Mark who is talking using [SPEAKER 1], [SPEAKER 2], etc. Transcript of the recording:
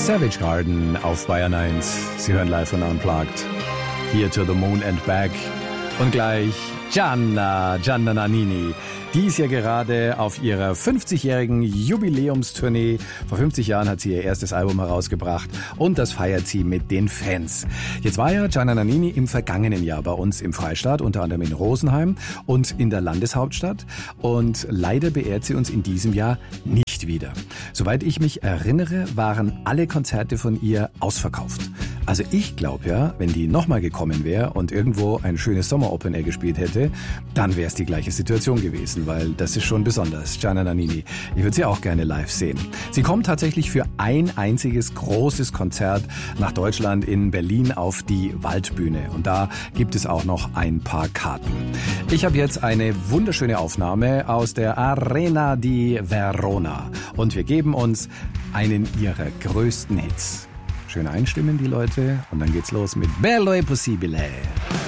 [SPEAKER 1] Savage Garden auf Bayern 1. Sie hören live von Unplugged. Here to the Moon and Back. Und gleich Gianna Nannini. Die ist ja gerade auf ihrer 50-jährigen Jubiläumstournee. Vor 50 Jahren hat sie ihr erstes Album herausgebracht und das feiert sie mit den Fans. Jetzt war ja Gianna Nannini im vergangenen Jahr bei uns im Freistaat, unter anderem in Rosenheim und in der Landeshauptstadt. Und leider beehrt sie uns in diesem Jahr nicht wieder. Soweit ich mich erinnere, waren alle Konzerte von ihr ausverkauft. Also ich glaube ja, wenn die nochmal gekommen wäre und irgendwo ein schönes Sommer-Open Air gespielt hätte, dann wäre es die gleiche Situation gewesen, weil das ist schon besonders. Gianna Nannini, ich würde sie auch gerne live sehen. Sie kommt tatsächlich für ein einziges großes Konzert nach Deutschland in Berlin auf die Waldbühne. Und da gibt es auch noch ein paar Karten. Ich habe jetzt eine wunderschöne Aufnahme aus der Arena di Verona. Und wir geben uns einen ihrer größten Hits. Schön einstimmen die Leute und dann geht's los mit Bello e Possibile.